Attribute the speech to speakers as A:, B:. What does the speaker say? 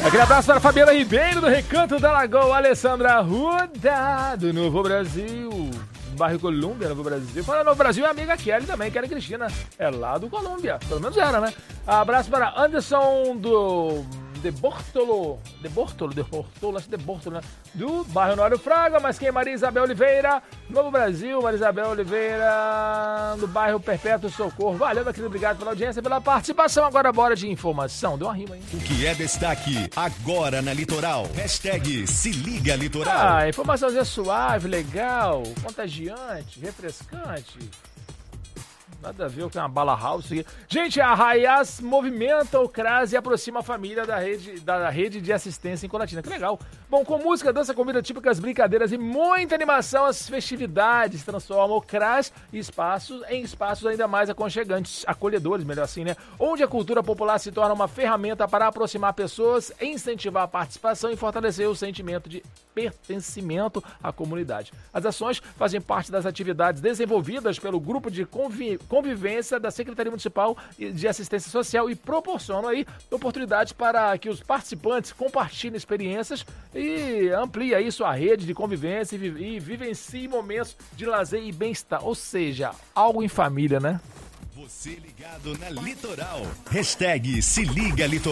A: Aquele abraço para a Fabiana Ribeiro, do Recanto da Lagoa, Alessandra Ruda, do Novo Brasil, bairro Colômbia, Novo Brasil. Fala Novo Brasil, é amiga Kelly também, Kelly Cristina, é lá do Colômbia, pelo menos era, né? Abraço para Anderson do De Bortolo, acho que De Bortolo, né? Do bairro Honório Fraga, mas quem? Maria Isabel Oliveira, Novo Brasil, Maria Isabel Oliveira, do bairro Perpétuo Socorro. Valeu, meu querido, obrigado pela audiência, pela participação. Agora bora de informação. Deu uma rima, hein?
B: O que é destaque agora na Litoral? Hashtag Se Liga Litoral.
A: Informaçãozinha suave, legal, contagiante, refrescante. Nada a ver com uma bala house aqui. Gente, a Raias movimenta o CRAS e aproxima a família da rede de assistência em Colatina. Que legal. Bom, com música, dança, comida, típicas brincadeiras e muita animação, as festividades transformam o CRAS em espaços ainda mais aconchegantes, acolhedores, melhor assim, né? Onde a cultura popular se torna uma ferramenta para aproximar pessoas, incentivar a participação e fortalecer o sentimento de pertencimento à comunidade. As ações fazem parte das atividades desenvolvidas pelo grupo de convivência da Secretaria Municipal de Assistência Social e proporcionam aí oportunidades para que os participantes compartilhem experiências e ampliem aí sua rede de convivência e vivenciem momentos de lazer e bem-estar, ou seja, algo em família, né?
B: Você ligado na Litoral. Hashtag Se Liga Litoral.